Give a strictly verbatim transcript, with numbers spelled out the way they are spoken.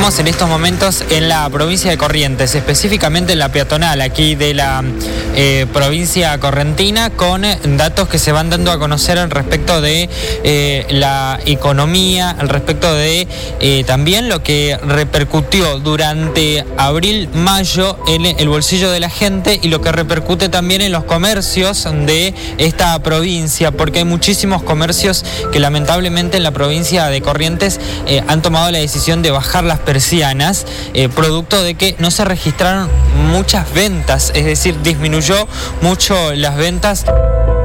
Estamos en estos momentos en la provincia de Corrientes, específicamente en la peatonal aquí de la eh, provincia correntina, con datos que se van dando a conocer al respecto de eh, la economía, al respecto de eh, también lo que repercutió durante abril, mayo en el bolsillo de la gente y lo que repercute también en los comercios de esta provincia, porque hay muchísimos comercios que lamentablemente en la provincia de Corrientes eh, han tomado la decisión de bajar las persianas, eh, producto de que no se registraron muchas ventas, es decir, disminuyó mucho las ventas.